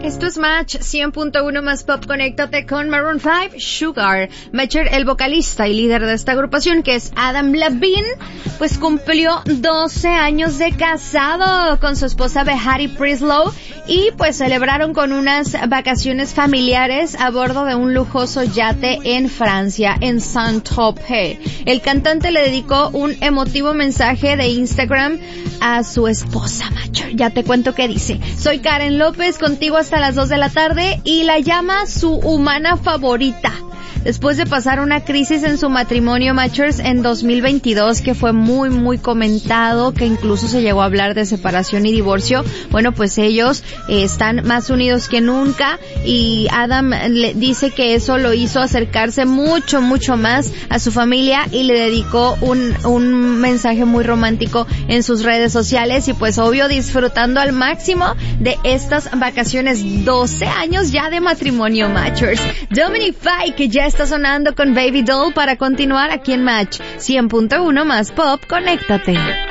Esto es Match 100.1 más Pop. Conéctate con Maroon 5, Sugar. Matcher, el vocalista y líder de esta agrupación, que es Adam Levine, pues cumplió 12 años de casado con su esposa Behati Prislow y pues celebraron con unas vacaciones familiares a bordo de un lujoso yate en Francia, en Saint-Tropez. El cantante le dedicó un emotivo mensaje de Instagram a su esposa, Matcher. Ya te cuento qué dice. Soy Karen López, contigo hasta las 2 de la tarde, y la llama su humana favorita. Después de pasar una crisis en su matrimonio, Matchers, en 2022, que fue muy, muy comentado, que incluso se llegó a hablar de separación y divorcio, bueno, pues ellos están más unidos que nunca, y Adam le dice que eso lo hizo acercarse mucho, mucho más a su familia, y le dedicó un mensaje muy romántico en sus redes sociales, y pues obvio disfrutando al máximo de estas vacaciones. 12 años ya de matrimonio, Matchers. Dominic Fike, que ya está sonando con Baby Doll para continuar aquí en Match 100.1 más Pop. Conéctate.